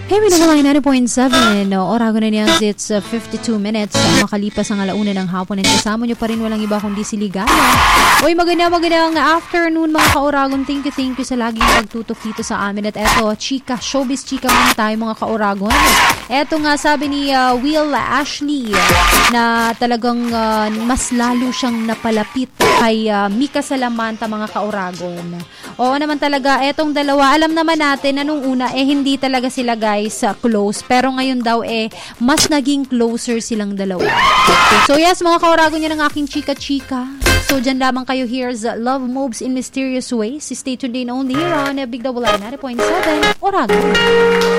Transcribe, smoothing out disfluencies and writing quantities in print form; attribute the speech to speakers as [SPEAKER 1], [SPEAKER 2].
[SPEAKER 1] Hey, minamahal 90.7. Orago na niya, it's 52 minutes. Makalipas ang alauna ng hapon at kasama nyo pa rin walang iba kundi si Ligaya. Uy, magandang afternoon mga ka-Oragon. Thank you sa laging pagtutok dito sa amin. At eto, chika, showbiz chika muna tayo mga ka-Oragon. Eto nga sabi ni Will Ashley na talagang mas lalo siyang napalapit kay Mika Salamanta mga ka-Oragon. Oo naman talaga, etong dalawa, alam naman natin na nung una, hindi talaga sila guys close. Pero ngayon daw, mas naging closer silang dalawa. So yes, mga ka-Oragon, yan ang aking chika-chika. So dyan lamang kayo, here's Love Moves in Mysterious Ways. Stay tuned in only here on Big Double I 90.7 Oragon.